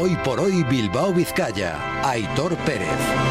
Hoy por hoy Bilbao Vizcaya. Aitor Pérez.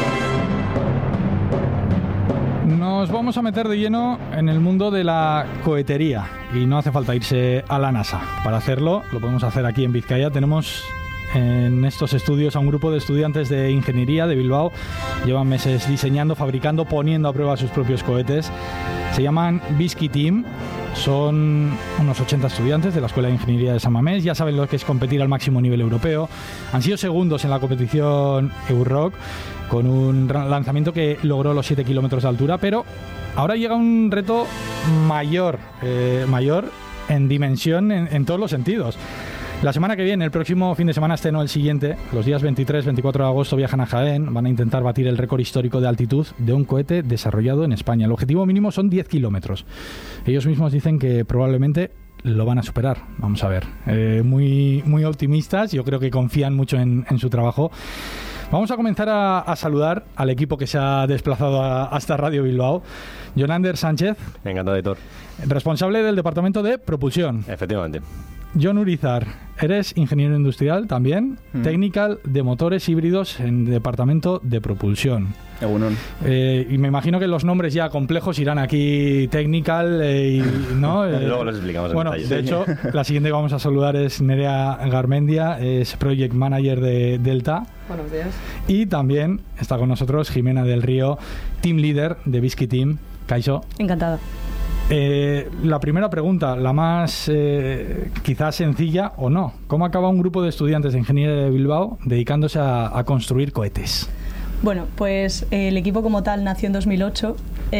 Nos vamos a meter de lleno en el mundo de la cohetería y no hace falta irse a la NASA. Para hacerlo, lo podemos hacer aquí en Vizcaya. Tenemos en estos estudios a un grupo de estudiantes de ingeniería de Bilbao. Llevan meses diseñando, fabricando, poniendo a prueba sus propios cohetes. Se llaman Bisky Team. Son unos 80 estudiantes de la Escuela de Ingeniería de San Mamés. Ya saben lo que es competir al máximo nivel europeo. Han sido segundos en la competición Euroc, con un lanzamiento que logró los 7 kilómetros de altura, pero ahora llega un reto mayor en dimensión en todos los sentidos. La semana que viene, el próximo fin de semana no el siguiente, los días 23-24 de agosto viajan a Jaén, van a intentar batir el récord histórico de altitud de un cohete desarrollado en España. El objetivo mínimo son 10 kilómetros. Ellos mismos dicen que probablemente lo van a superar. Vamos a ver. Muy optimistas, yo creo que confían mucho en su trabajo. Vamos a comenzar a saludar al equipo que se ha desplazado hasta Radio Bilbao. Jonander Sánchez. Encantado, Aitor. Responsable del departamento de propulsión. Efectivamente. John Urizar, eres ingeniero industrial también, technical de motores híbridos en departamento de propulsión. Y me imagino que los nombres ya complejos irán aquí technical ¿no? Luego los explicamos en detalle. De hecho, la siguiente que vamos a saludar es Nerea Garmendia, es Project Manager de Delta. Buenos días. Y también está con nosotros Jimena del Río, Team Leader de Bisky Team. Kaixo. Encantada. La primera pregunta, la más quizás sencilla o no. ¿Cómo acaba un grupo de estudiantes de ingeniería de Bilbao dedicándose a construir cohetes? Bueno, pues el equipo como tal nació en 2018,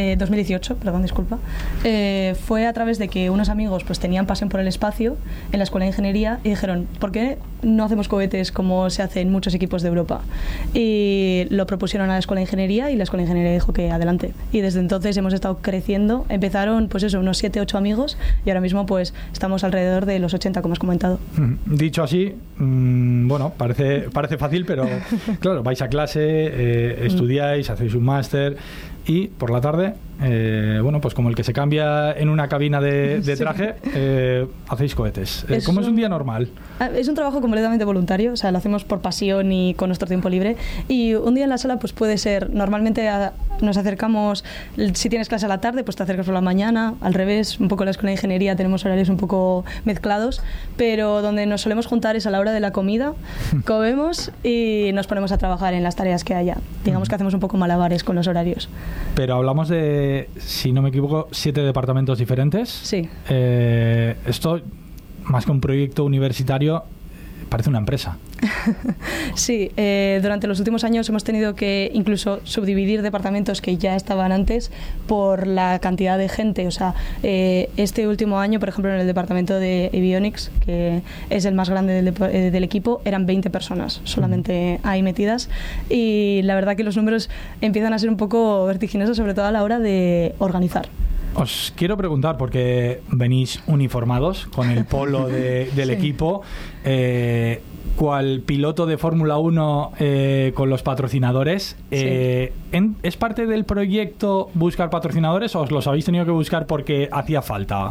fue a través de que unos amigos pues tenían pasión por el espacio en la Escuela de Ingeniería y dijeron, ¿por qué no hacemos cohetes como se hace en muchos equipos de Europa? Y lo propusieron a la Escuela de Ingeniería y la Escuela de Ingeniería dijo que adelante. Y desde entonces hemos estado creciendo. Empezaron pues eso, unos 7-8 amigos y ahora mismo pues estamos alrededor de los 80, como has comentado. Dicho así, bueno, parece fácil, pero claro, vais a clase, estudiáis, hacéis un máster y por la tarde, bueno, pues como el que se cambia en una cabina de traje, hacéis cohetes. ¿Cómo es un día normal? Es un trabajo completamente voluntario, o sea, lo hacemos por pasión y con nuestro tiempo libre. Y un día en la sala pues puede ser, normalmente nos acercamos, si tienes clase a la tarde, pues te acercas por la mañana, al revés, un poco en la Escuela de Ingeniería tenemos horarios un poco mezclados, pero donde nos solemos juntar es a la hora de la comida, comemos y nos ponemos a trabajar en las tareas que haya. Digamos que hacemos un poco malabares con los horarios. Pero hablamos de, si no me equivoco, 7 departamentos diferentes. Sí. Esto, más que un proyecto universitario, parece una empresa. Sí, durante los últimos años hemos tenido que incluso subdividir departamentos que ya estaban antes por la cantidad de gente. O sea, este último año, por ejemplo, en el departamento de avionics, que es el más grande del equipo, eran 20 personas solamente ahí metidas. Y la verdad que los números empiezan a ser un poco vertiginosos, sobre todo a la hora de organizar. Os quiero preguntar, porque venís uniformados con el polo del equipo, cual piloto de Fórmula 1 con los patrocinadores. ¿Es parte del proyecto buscar patrocinadores o os los habéis tenido que buscar porque hacía falta?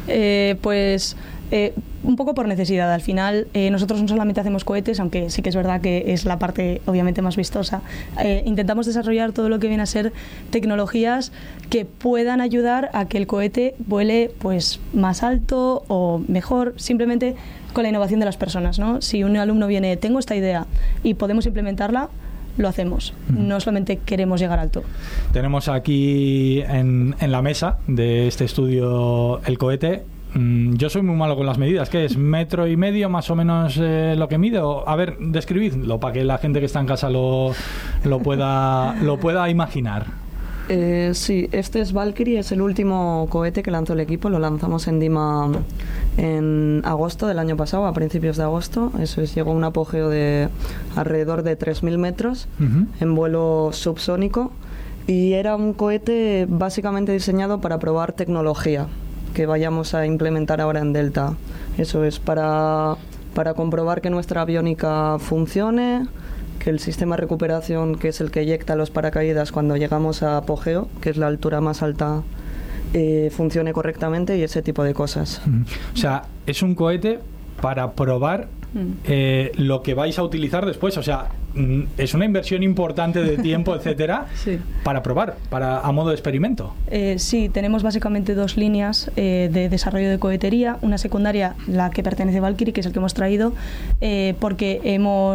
Un poco por necesidad. Al final, nosotros no solamente hacemos cohetes, aunque sí que es verdad que es la parte obviamente más vistosa. Intentamos desarrollar todo lo que viene a ser tecnologías que puedan ayudar a que el cohete vuele pues más alto o mejor, simplemente con la innovación de las personas, ¿no? Si un alumno viene, tengo esta idea y podemos implementarla, lo hacemos. No solamente queremos llegar alto. Tenemos aquí en la mesa de este estudio el cohete. Yo soy muy malo con las medidas. ¿Qué es? ¿1,5 metros más o menos lo que mide? A ver, describidlo para que la gente que está en casa lo pueda imaginar. Sí, este es Valkyrie, es el último cohete que lanzó el equipo. Lo lanzamos en Dima en agosto del año pasado, a principios de agosto. Eso es, llegó a un apogeo de alrededor de 3.000 metros en vuelo subsónico. Y era un cohete básicamente diseñado para probar tecnología que vayamos a implementar ahora en Delta. Eso es, para comprobar que nuestra aviónica funcione, que el sistema de recuperación, que es el que eyecta los paracaídas cuando llegamos a apogeo, que es la altura más alta, funcione correctamente y ese tipo de cosas. O sea, es un cohete para probar lo que vais a utilizar después. O sea, es una inversión importante de tiempo, etcétera, sí. Para probar, a modo de experimento. Sí, tenemos básicamente 2 líneas de desarrollo de cohetería. Una secundaria, la que pertenece a Valkyrie, que es el que hemos traído, porque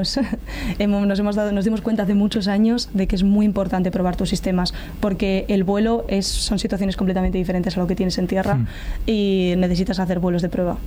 nos dimos cuenta hace muchos años de que es muy importante probar tus sistemas, porque el vuelo son situaciones completamente diferentes a lo que tienes en tierra y necesitas hacer vuelos de prueba.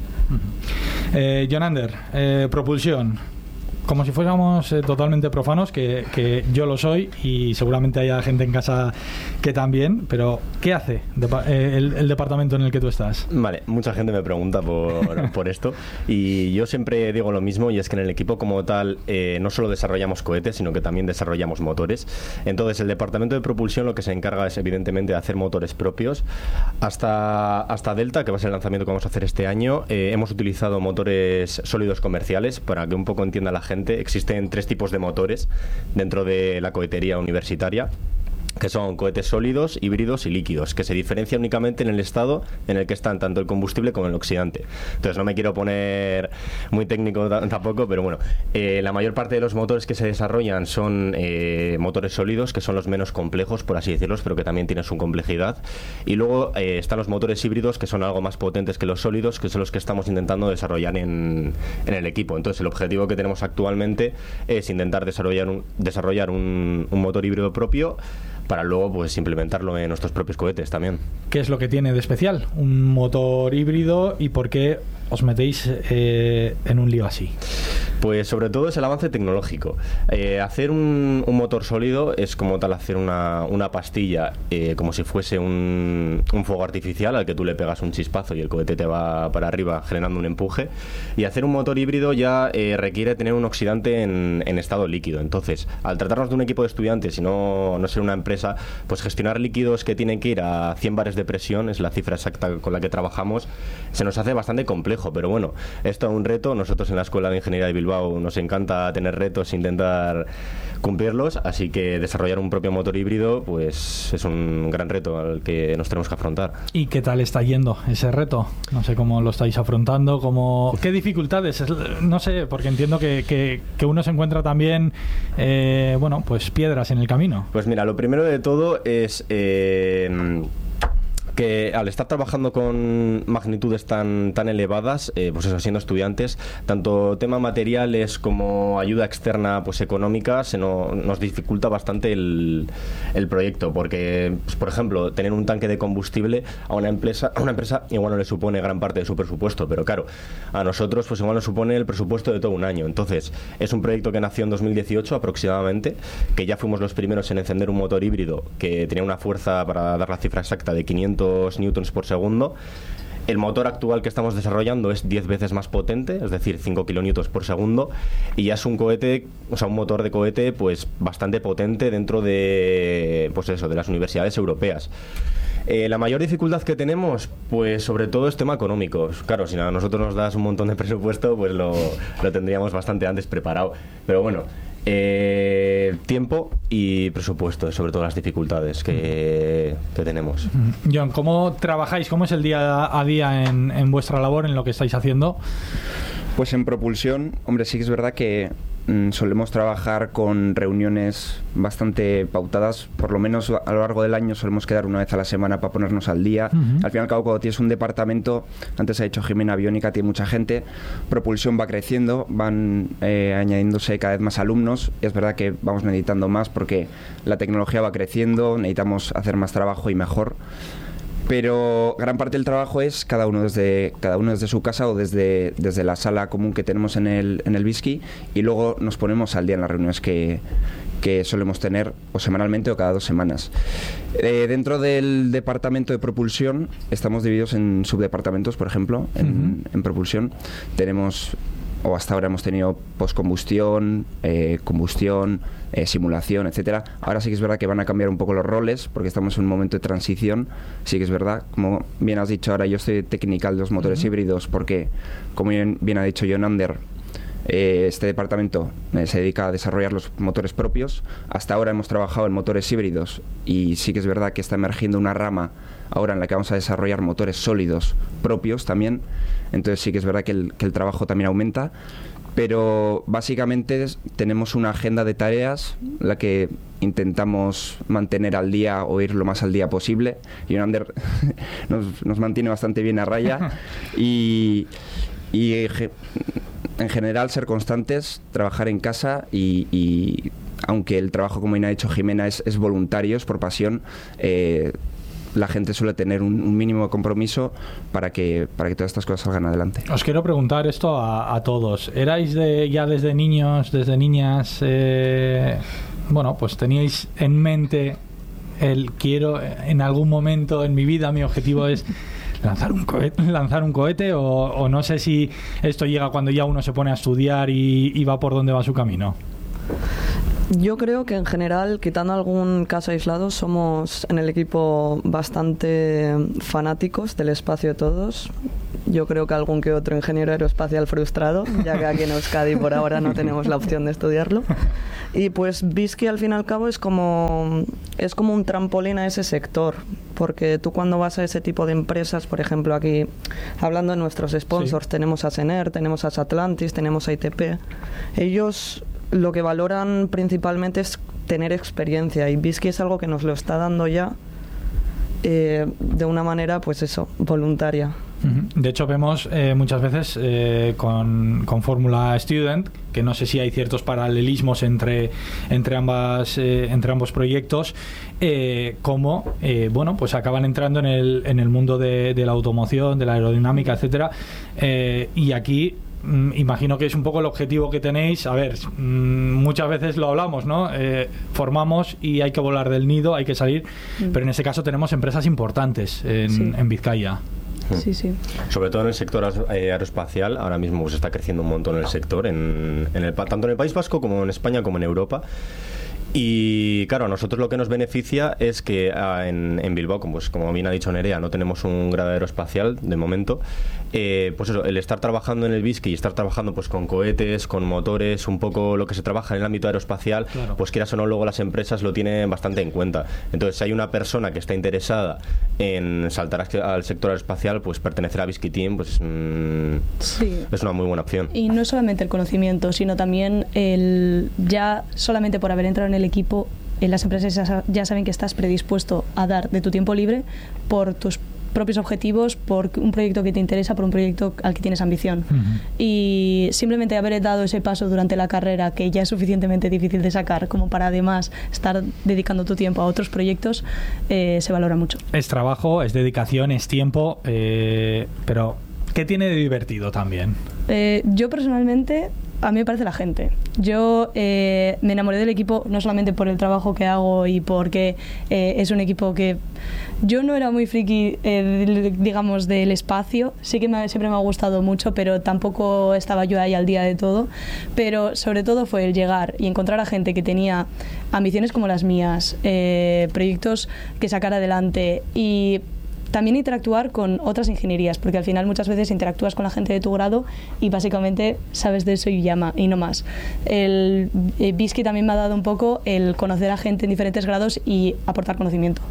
Jonander, propulsión. Como si fuéramos totalmente profanos, que yo lo soy y seguramente haya gente en casa que también, pero ¿qué hace el departamento en el que tú estás? Vale, mucha gente me pregunta por esto y yo siempre digo lo mismo, y es que en el equipo como tal no solo desarrollamos cohetes, sino que también desarrollamos motores. Entonces el departamento de propulsión lo que se encarga es evidentemente de hacer motores propios. Hasta Delta, que va a ser el lanzamiento que vamos a hacer este año, hemos utilizado motores sólidos comerciales. Para que un poco entienda la gente, existen 3 tipos de motores dentro de la cohetería universitaria, que son cohetes sólidos, híbridos y líquidos, que se diferencian únicamente en el estado en el que están tanto el combustible como el oxidante. Entonces no me quiero poner muy técnico tampoco, pero bueno, la mayor parte de los motores que se desarrollan son motores sólidos, que son los menos complejos, por así decirlos, pero que también tienen su complejidad. Y luego están los motores híbridos, que son algo más potentes que los sólidos, que son los que estamos intentando desarrollar en el equipo. Entonces el objetivo que tenemos actualmente es intentar desarrollar un motor híbrido propio, para luego pues implementarlo en nuestros propios cohetes también. ¿Qué es lo que tiene de especial un motor híbrido y por qué os metéis en un lío así? Pues sobre todo es el avance tecnológico. Hacer un motor sólido es como tal hacer una pastilla, como si fuese un fuego artificial al que tú le pegas un chispazo y el cohete te va para arriba generando un empuje. Y hacer un motor híbrido ya requiere tener un oxidante en estado líquido. Entonces, al tratarnos de un equipo de estudiantes y no ser una empresa, pues gestionar líquidos que tienen que ir a 100 bares de presión, es la cifra exacta con la que trabajamos, se nos hace bastante complejo, pero bueno, esto es un reto. Nosotros en la Escuela de Ingeniería de Bilbao nos encanta tener retos e intentar cumplirlos, así que desarrollar un propio motor híbrido pues es un gran reto al que nos tenemos que afrontar. ¿Y qué tal está yendo ese reto? No sé cómo lo estáis afrontando, ¿qué dificultades? No sé, porque entiendo que uno se encuentra también pues piedras en el camino. Pues mira, lo primero de todo es que al estar trabajando con magnitudes tan elevadas, pues eso, siendo estudiantes, tanto tema materiales como ayuda externa pues económica, nos dificulta bastante el proyecto, porque pues, por ejemplo, tener un tanque de combustible a una empresa igual no le supone gran parte de su presupuesto, pero claro, a nosotros pues igual nos supone el presupuesto de todo un año. Entonces es un proyecto que nació en 2018 aproximadamente, que ya fuimos los primeros en encender un motor híbrido que tenía una fuerza, para dar la cifra exacta, de 500 newtons por segundo. El motor actual que estamos desarrollando es 10 veces más potente, es decir, 5 kilonewtons por segundo, y ya es un cohete, o sea, un motor de cohete pues bastante potente dentro de pues eso, de las universidades europeas. La mayor dificultad que tenemos, pues sobre todo es tema económico. Claro, si a nosotros nos das un montón de presupuesto, pues lo tendríamos bastante antes preparado. Pero bueno, tiempo y presupuesto, sobre todo las dificultades que tenemos. John, ¿cómo trabajáis? ¿Cómo es el día a día en vuestra labor, en lo que estáis haciendo? Pues en propulsión, hombre, sí que es verdad que solemos trabajar con reuniones bastante pautadas, por lo menos a lo largo del año solemos quedar una vez a la semana para ponernos al día. Al fin y al cabo, cuando tienes un departamento, antes ha dicho Jimena, aviónica tiene mucha gente, propulsión va creciendo, van añadiéndose cada vez más alumnos, y es verdad que vamos necesitando más porque la tecnología va creciendo, necesitamos hacer más trabajo y mejor. Pero gran parte del trabajo es cada uno desde su casa o desde la sala común que tenemos en el BISCI, y luego nos ponemos al día en las reuniones que solemos tener o semanalmente o cada 2 semanas. Dentro del departamento de propulsión estamos divididos en subdepartamentos, por ejemplo, en propulsión. Tenemos, o hasta ahora hemos tenido postcombustión, combustión, simulación, etcétera. Ahora sí que es verdad que van a cambiar un poco los roles porque estamos en un momento de transición. Sí que es verdad, como bien has dicho, ahora yo estoy technical de los motores híbridos porque, como bien ha dicho Jonander, este departamento se dedica a desarrollar los motores propios. Hasta ahora hemos trabajado en motores híbridos y sí que es verdad que está emergiendo una rama ahora en la que vamos a desarrollar motores sólidos propios también. Entonces sí que es verdad que el trabajo también aumenta. Pero básicamente tenemos una agenda de tareas, la que intentamos mantener al día o ir lo más al día posible. Y Jonander nos mantiene bastante bien a raya. Y en general ser constantes, trabajar en casa y aunque el trabajo, como bien ha dicho Jimena, es voluntario, es por pasión, la gente suele tener un mínimo de compromiso para que todas estas cosas salgan adelante. Os quiero preguntar esto a todos. ¿Erais ya desde niños, desde niñas, pues teníais en mente quiero en algún momento en mi vida, mi objetivo es lanzar un cohete o no sé si esto llega cuando ya uno se pone a estudiar y va por donde va su camino? Yo creo que en general, quitando algún caso aislado, somos en el equipo bastante fanáticos del espacio todos. Yo creo que algún que otro ingeniero aeroespacial frustrado, ya que aquí en Euskadi por ahora no tenemos la opción de estudiarlo. Y pues Biski al fin y al cabo es como un trampolín a ese sector, porque tú cuando vas a ese tipo de empresas, por ejemplo aquí, hablando de nuestros sponsors, sí, tenemos a Sener, tenemos a Satlantis, tenemos a ITP, ellos lo que valoran principalmente es tener experiencia y Biski es algo que nos lo está dando ya de una manera, pues eso, voluntaria. De hecho vemos muchas veces con Fórmula Student, que no sé si hay ciertos paralelismos entre ambos proyectos, cómo pues acaban entrando en el mundo de la automoción, de la aerodinámica, etcétera, y aquí imagino que es un poco el objetivo que tenéis. A ver, muchas veces lo hablamos, ¿no? Formamos y hay que volar del nido, hay que salir, pero en este caso tenemos empresas importantes en Vizcaya. Sí, sí. Sobre todo en el sector aeroespacial, ahora mismo pues está creciendo un montón el sector, tanto en el País Vasco como en España como en Europa. Y claro, a nosotros lo que nos beneficia es que en Bilbao, como bien ha dicho Nerea, no tenemos un grado aeroespacial de momento. Pues eso, el estar trabajando en el Biski y estar trabajando pues con cohetes, con motores, un poco lo que se trabaja en el ámbito aeroespacial, claro, pues quieras o no, luego las empresas lo tienen bastante en cuenta. Entonces, si hay una persona que está interesada en saltar al sector aeroespacial, pues pertenecer a Biski Team, pues sí, es una muy buena opción. Y no solamente el conocimiento, sino también ya solamente por haber entrado en el equipo, las empresas ya saben que estás predispuesto a dar de tu tiempo libre por tus propios objetivos, por un proyecto que te interesa, por un proyecto al que tienes ambición. Y simplemente haber dado ese paso durante la carrera, que ya es suficientemente difícil de sacar como para además estar dedicando tu tiempo a otros proyectos, se valora mucho. Es trabajo, es dedicación, es tiempo, pero ¿qué tiene de divertido también? Yo personalmente, a mí me parece la gente. Yo me enamoré del equipo no solamente por el trabajo que hago y porque es un equipo que yo no era muy friki, digamos, del espacio. Sí que siempre me ha gustado mucho, pero tampoco estaba yo ahí al día de todo. Pero sobre todo fue el llegar y encontrar a gente que tenía ambiciones como las mías, proyectos que sacar adelante y también interactuar con otras ingenierías, porque al final muchas veces interactúas con la gente de tu grado y básicamente sabes de eso y no más. El Biski también me ha dado un poco el conocer a gente en diferentes grados y aportar conocimiento.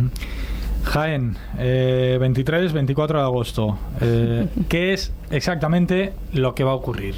Jaén, 23-24 de agosto. ¿Qué es exactamente lo que va a ocurrir?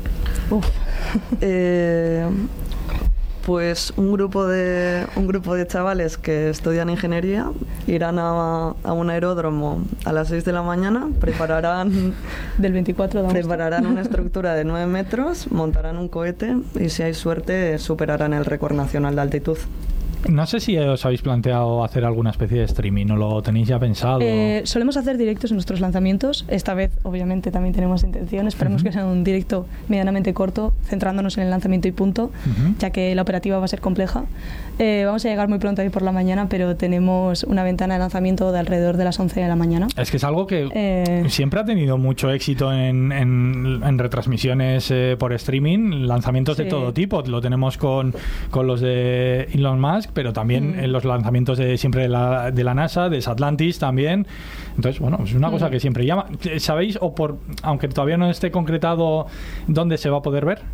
Pues un grupo de chavales que estudian ingeniería irán a un aeródromo a las 6 de la mañana, prepararán del 24 de agosto. Prepararán una estructura de 9 metros, montarán un cohete y si hay suerte superarán el récord nacional de altitud. No sé si os habéis planteado hacer alguna especie de streaming, ¿no lo tenéis ya pensado? Solemos hacer directos en nuestros lanzamientos. Esta vez, obviamente, también tenemos intención. Esperemos que sea un directo medianamente corto, centrándonos en el lanzamiento y punto, ya que la operativa va a ser compleja. Vamos a llegar muy pronto ahí por la mañana, pero tenemos una ventana de lanzamiento de alrededor de las 11 de la mañana. Es que es algo que siempre ha tenido mucho éxito en retransmisiones por streaming, lanzamientos de todo tipo. Lo tenemos con los de Elon Musk, pero también en los lanzamientos de siempre de la NASA, de Satlantis también. Entonces, bueno, es una cosa que siempre llama. ¿Sabéis, aunque todavía no esté concretado, dónde se va a poder ver?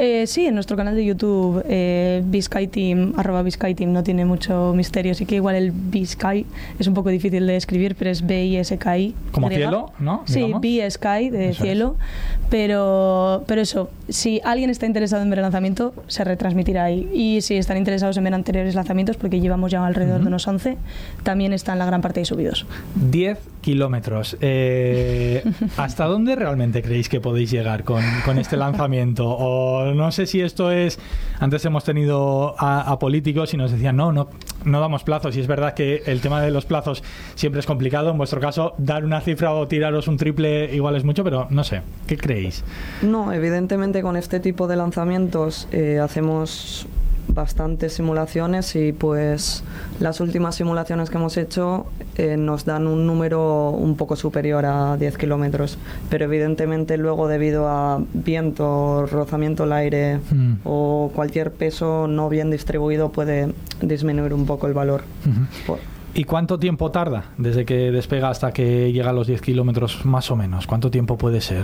Sí, en nuestro canal de YouTube, @BSkyTeam, @BSkyTeam, no tiene mucho misterio. Sí que igual el BSky es un poco difícil de escribir, pero es BISKI. Como cielo, ¿no? Sí, Digamos. BSky de Eso cielo. Pero eso, si alguien está interesado en ver el lanzamiento, se retransmitirá ahí. Y si están interesados en ver anteriores lanzamientos, porque llevamos ya alrededor de unos 11, también están la gran parte de subidos. 10 kilómetros. ¿Hasta dónde realmente creéis que podéis llegar con este lanzamiento? O no sé si esto es... Antes hemos tenido a políticos y nos decían no damos plazos, y es verdad que el tema de los plazos siempre es complicado. En vuestro caso, dar una cifra o tiraros un triple igual es mucho, pero no sé, ¿qué creéis? No, evidentemente con este tipo de lanzamientos hacemos bastantes simulaciones y pues las últimas simulaciones que hemos hecho nos dan un número un poco superior a 10 kilómetros, pero evidentemente luego debido a viento, rozamiento al aire o cualquier peso no bien distribuido puede disminuir un poco el valor. ¿Y cuánto tiempo tarda desde que despega hasta que llega a los 10 kilómetros más o menos? ¿Cuánto tiempo puede ser?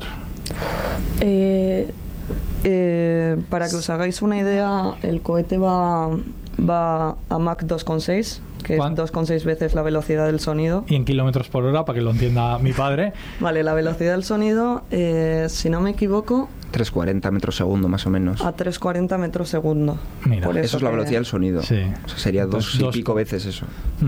Para que os hagáis una idea, el cohete va a Mach 2,6, que es 2,6 veces la velocidad del sonido. Y en kilómetros por hora, para que lo entienda mi padre. Vale, la velocidad del sonido, si no me equivoco... 340 metros segundo, más o menos. A 340 metros segundo. Mira, eso es la velocidad del sonido. Sí. O sea, sería dos y pico veces eso.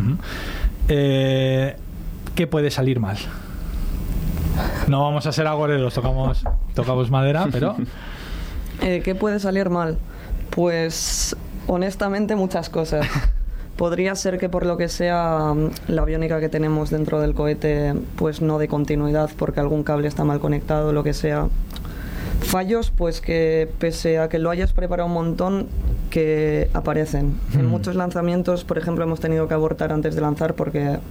¿Qué puede salir mal? No vamos a ser agoreros, tocamos madera, pero... ¿Qué puede salir mal? Pues honestamente muchas cosas. Podría ser que por lo que sea la aviónica que tenemos dentro del cohete pues no dé continuidad porque algún cable está mal conectado, lo que sea. Fallos, pues que pese a que lo hayas preparado un montón, que aparecen. En muchos lanzamientos, por ejemplo, hemos tenido que abortar antes de lanzar porque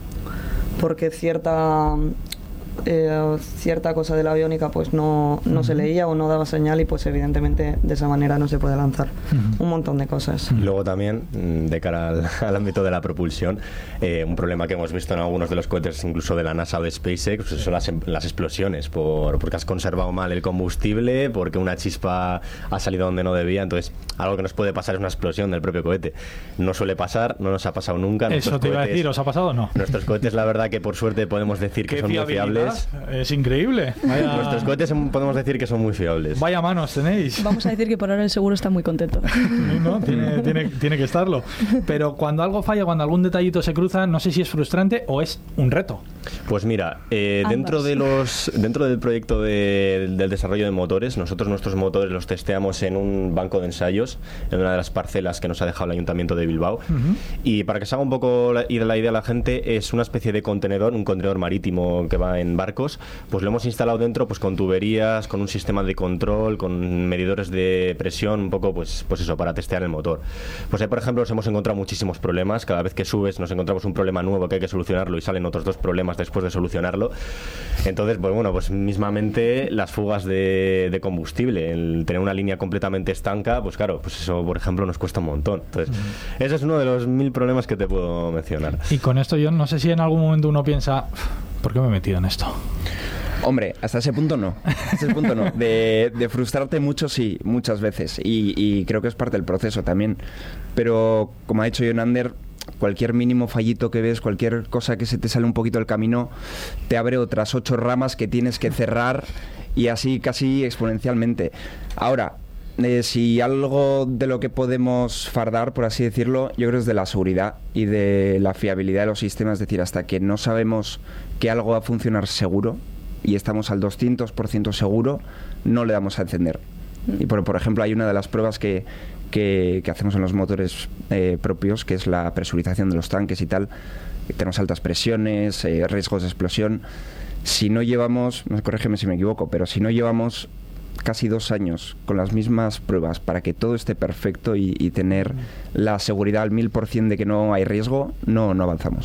cierta cosa de la aviónica pues no se leía o no daba señal y pues evidentemente de esa manera no se puede lanzar. Un montón de cosas. Y luego también, de cara al ámbito de la propulsión, un problema que hemos visto en algunos de los cohetes, incluso de la NASA o de SpaceX, pues son las explosiones, porque has conservado mal el combustible, porque una chispa ha salido donde no debía. Entonces, algo que nos puede pasar es una explosión del propio cohete. No suele pasar, no nos ha pasado nunca. Eso te iba a decir, ¿os ha pasado o no? Nuestros cohetes, la verdad que por suerte podemos decir que son muy fiables. Es increíble. Nuestros cohetes podemos decir que son muy fiables. Vaya manos tenéis. Vamos a decir que por ahora el seguro está muy contento. No, tiene que estarlo. Pero cuando algo falla, cuando algún detallito se cruza, no sé si es frustrante o es un reto. Pues mira, dentro del proyecto del desarrollo de motores, nosotros nuestros motores los testeamos en un banco de ensayos, en una de las parcelas que nos ha dejado el Ayuntamiento de Bilbao. Y para que se haga un poco la idea a la gente, es una especie de contenedor, un contenedor marítimo que va en barcos. Pues lo hemos instalado dentro pues con tuberías, con un sistema de control, con medidores de presión, un poco pues eso, para testear el motor. Pues ahí, por ejemplo, nos hemos encontrado muchísimos problemas. Cada vez que subes nos encontramos un problema nuevo que hay que solucionarlo y salen otros 2 problemas después de solucionarlo. Entonces, pues mismamente las fugas de combustible, el tener una línea completamente estanca, pues claro, pues eso, por ejemplo, nos cuesta un montón. Entonces, ese es uno de los 1000 problemas que te puedo mencionar. Y con esto yo no sé si en algún momento uno piensa, ¿por qué me he metido en esto? Hombre, hasta ese punto no. De frustrarte mucho, sí, muchas veces. Y creo que es parte del proceso también. Pero, como ha dicho Jonander, cualquier mínimo fallito que ves, cualquier cosa que se te sale un poquito del camino, te abre otras 8 ramas que tienes que cerrar y así casi exponencialmente. Ahora, si algo de lo que podemos fardar, por así decirlo, yo creo que es de la seguridad y de la fiabilidad de los sistemas. Es decir, hasta que no sabemos que algo va a funcionar seguro y estamos al 200% seguro, no le damos a encender. Y por ejemplo, hay una de las pruebas que hacemos en los motores propios, que es la presurización de los tanques y tal. Tenemos altas presiones, riesgos de explosión. Si no llevamos, corrígeme si me equivoco, pero si no llevamos casi 2 años con las mismas pruebas para que todo esté perfecto y tener la seguridad al 1000% de que no hay riesgo, no avanzamos.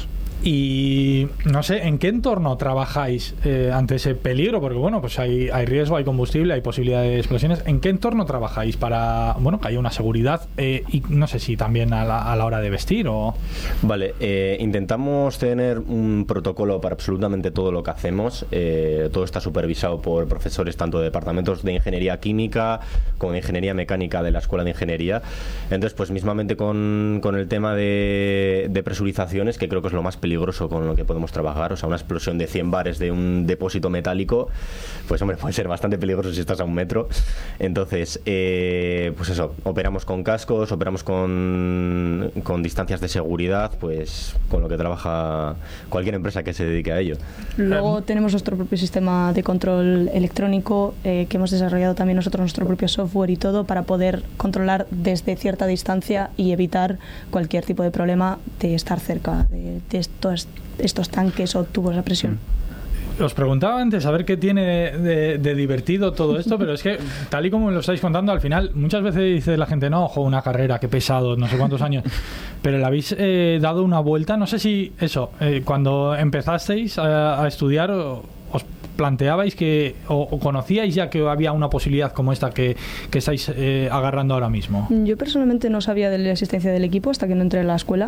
Y no sé, ¿en qué entorno trabajáis ante ese peligro? Porque bueno, pues hay riesgo, hay combustible, hay posibilidad de explosiones. ¿En qué entorno trabajáis para, bueno, que haya una seguridad? Y no sé si también a la hora de vestir o... Vale, intentamos tener un protocolo para absolutamente todo lo que hacemos. Todo está supervisado por profesores tanto de departamentos de ingeniería química como de ingeniería mecánica de la Escuela de Ingeniería. Entonces, pues mismamente con el tema de presurizaciones, que creo que es lo más peligroso con lo que podemos trabajar. O sea, una explosión de 100 bares de un depósito metálico, pues hombre, puede ser bastante peligroso si estás a 1 metro. Entonces, pues eso, operamos con cascos, operamos con distancias de seguridad, pues con lo que trabaja cualquier empresa que se dedique a ello. Luego tenemos nuestro propio sistema de control electrónico que hemos desarrollado también nosotros, nuestro propio software y todo, para poder controlar desde cierta distancia y evitar cualquier tipo de problema de estar cerca de estos tanques o tubos a presión. Os preguntaba antes a ver qué tiene de divertido todo esto, pero es que tal y como me lo estáis contando, al final muchas veces dice la gente, no, ojo, una carrera, qué pesado, no sé cuántos años, pero le habéis dado una vuelta. No sé si eso, cuando empezasteis a estudiar, os planteabais que o conocíais ya que había una posibilidad como esta que estáis agarrando ahora mismo. Yo personalmente no sabía de la existencia del equipo hasta que no entré a la escuela,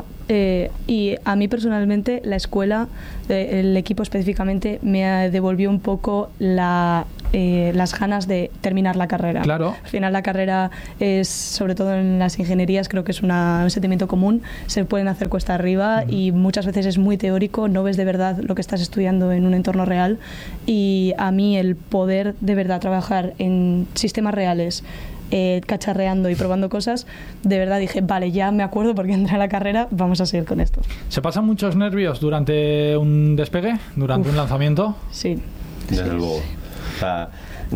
y a mí personalmente la escuela, el equipo específicamente, me devolvió un poco las ganas de terminar la carrera. Claro. Al final la carrera es, sobre todo en las ingenierías, creo que es un sentimiento común, se pueden hacer cuesta arriba y muchas veces es muy teórico, no ves de verdad lo que estás estudiando en un entorno real, y a mí el poder de verdad trabajar en sistemas reales, cacharreando y probando cosas, de verdad dije, vale, ya me acuerdo porque entré a la carrera, vamos a seguir con esto. ¿Se pasan muchos nervios durante un despegue, durante un lanzamiento? Sí. Desde luego. O sea,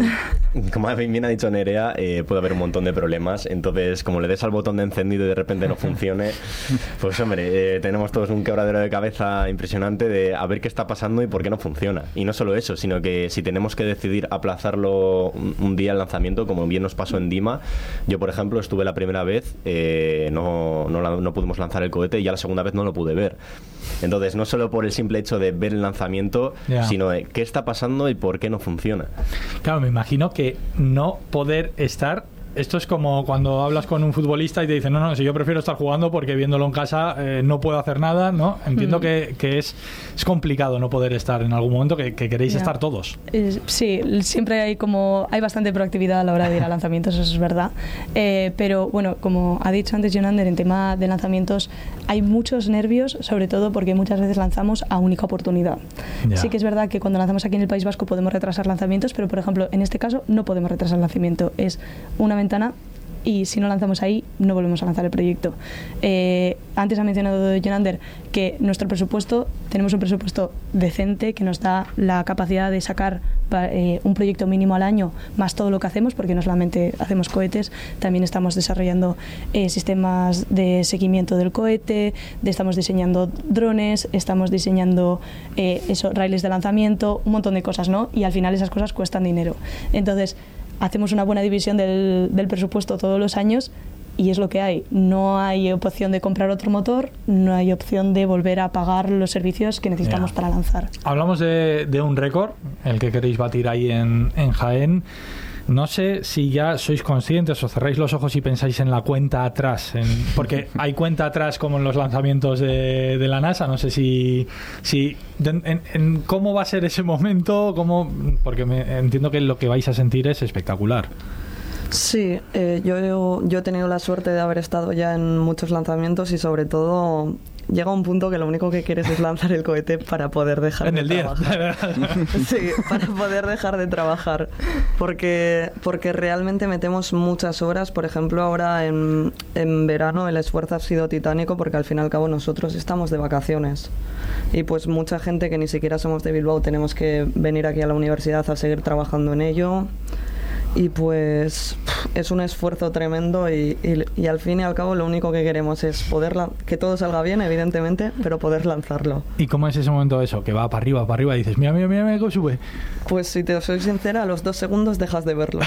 como bien ha dicho Nerea, puede haber un montón de problemas. Entonces, como le des al botón de encendido y de repente no funcione, pues hombre, tenemos todos un quebradero de cabeza impresionante de a ver qué está pasando y por qué no funciona. Y no solo eso, sino que si tenemos que decidir aplazarlo un día el lanzamiento, como bien nos pasó en Dima. Yo, por ejemplo, estuve la primera vez, no pudimos lanzar el cohete, y ya la segunda vez no lo pude ver. Entonces, no solo por el simple hecho de ver el lanzamiento, sino de qué está pasando y por qué no funciona. Claro, me imagino que no poder estar... Esto es como cuando hablas con un futbolista y te dicen, no, si yo prefiero estar jugando porque viéndolo en casa no puedo hacer nada, ¿no? Entiendo que es complicado no poder estar en algún momento, que queréis estar todos. Sí, siempre hay bastante proactividad a la hora de ir a lanzamientos, eso es verdad. Pero bueno, como ha dicho antes Jonander, en tema de lanzamientos hay muchos nervios, sobre todo porque muchas veces lanzamos a única oportunidad. Sí que es verdad que cuando lanzamos aquí en el País Vasco podemos retrasar lanzamientos, pero por ejemplo en este caso no podemos retrasar el lanzamiento. Es una ventana y si no lanzamos ahí no volvemos a lanzar el proyecto. Antes ha mencionado Jonander que tenemos un presupuesto decente que nos da la capacidad de sacar un proyecto mínimo al año, más todo lo que hacemos, porque no solamente hacemos cohetes, también estamos desarrollando sistemas de seguimiento del cohete, estamos diseñando drones, estamos diseñando raíles de lanzamiento, un montón de cosas, ¿no? Y al final esas cosas cuestan dinero. Entonces hacemos una buena división del presupuesto todos los años y es lo que hay. No hay opción de comprar otro motor, no hay opción de volver a pagar los servicios que necesitamos para lanzar. Hablamos de un récord, el que queréis batir ahí en Jaén. No sé si ya sois conscientes o cerráis los ojos y pensáis en la cuenta atrás, porque hay cuenta atrás como en los lanzamientos de la NASA. No sé si en cómo va a ser ese momento, porque entiendo que lo que vais a sentir es espectacular. Sí, yo he tenido la suerte de haber estado ya en muchos lanzamientos y sobre todo llega un punto que lo único que quieres es lanzar el cohete para poder dejar de trabajar. Sí, para poder dejar de trabajar. Porque realmente metemos muchas horas. Por ejemplo, ahora en verano el esfuerzo ha sido titánico porque al fin y al cabo nosotros estamos de vacaciones. Y pues mucha gente que ni siquiera somos de Bilbao tenemos que venir aquí a la universidad a seguir trabajando en ello. y pues es un esfuerzo tremendo y al fin y al cabo lo único que queremos es que todo salga bien, evidentemente, pero poder lanzarlo. ¿Y cómo es ese momento eso? Que va para arriba y dices, mira cómo sube. Pues si te soy sincera, a los 2 segundos dejas de verlo.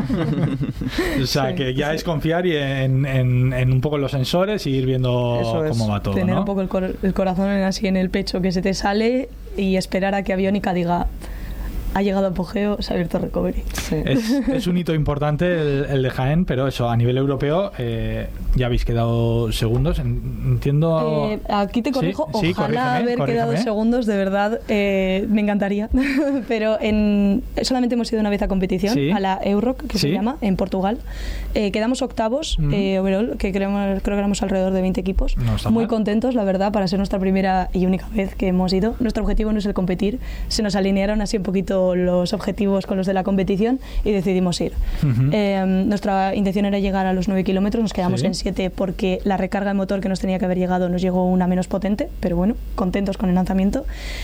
O sea, que ya es confiar y en un poco los sensores y ir viendo cómo va todo, tener ¿no? un poco el corazón así en el pecho que se te sale y esperar a que Aviónica diga ha llegado apogeo, se ha abierto recovery. Sí. Es un hito importante el de Jaén, pero eso, a nivel europeo ya habéis quedado segundos, entiendo... Aquí te corrijo, sí, ojalá haber quedado segundos, de verdad, me encantaría. Pero solamente hemos ido una vez a competición, a la Euroc, que se llama, en Portugal. Quedamos octavos, overall, que creo que éramos alrededor de 20 equipos. No muy contentos, la verdad, para ser nuestra primera y única vez que hemos ido. Nuestro objetivo no es el competir, se nos alinearon así un poquito los objetivos con los de la competición y decidimos ir. Nuestra intención era llegar a los 9 kilómetros, nos quedamos en 7 porque la recarga de motor que nos tenía que haber llegado nos llegó una menos potente, pero bueno, contentos con el lanzamiento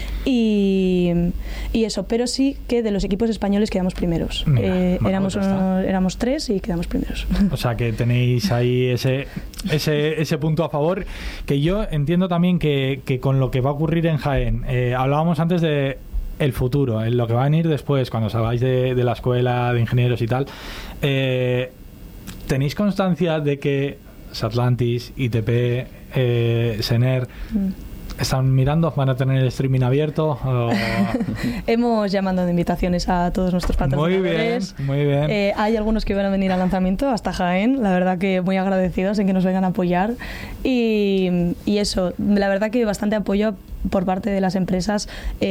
y eso, pero sí que de los equipos españoles quedamos primeros. Éramos 3 y quedamos primeros. O sea que tenéis ahí ese punto a favor, que yo entiendo también que con lo que va a ocurrir en Jaén, hablábamos antes de el futuro, en lo que va a venir después, cuando salgáis de la escuela de ingenieros y tal, ¿tenéis constancia de que Satlantis, ITP, Sener están mirando? ¿Van a tener el streaming abierto? Hemos llamado de invitaciones a todos nuestros patrocinadores. Muy bien. Hay algunos que van a venir al lanzamiento hasta Jaén, la verdad que muy agradecidos en que nos vengan a apoyar y eso, la verdad que bastante apoyo por parte de las empresas.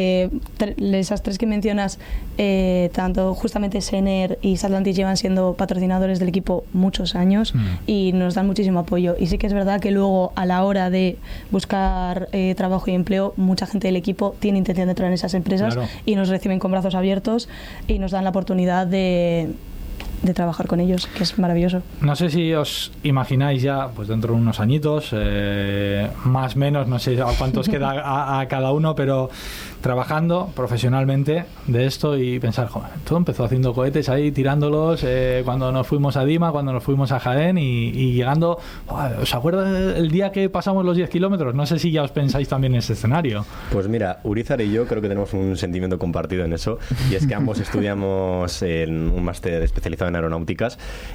Esas 3 que mencionas, tanto justamente Sener y Satlantis llevan siendo patrocinadores del equipo muchos años y nos dan muchísimo apoyo. Y sí que es verdad que luego a la hora de buscar trabajo y empleo, mucha gente del equipo tiene intención de entrar en esas empresas y nos reciben con brazos abiertos y nos dan la oportunidad de trabajar con ellos, que es maravilloso. No sé si os imagináis ya, pues dentro de unos añitos, más o menos, no sé a cuántos queda a cada uno, pero trabajando profesionalmente de esto y pensar, joder, todo empezó haciendo cohetes ahí, tirándolos cuando nos fuimos a Dima, cuando nos fuimos a Jaén y llegando, joder, ¿os acuerdas el día que pasamos los 10 kilómetros? No sé si ya os pensáis también en ese escenario. Pues mira, Urizar y yo creo que tenemos un sentimiento compartido en eso, y es que ambos estudiamos en un máster especializado en aeronáuticas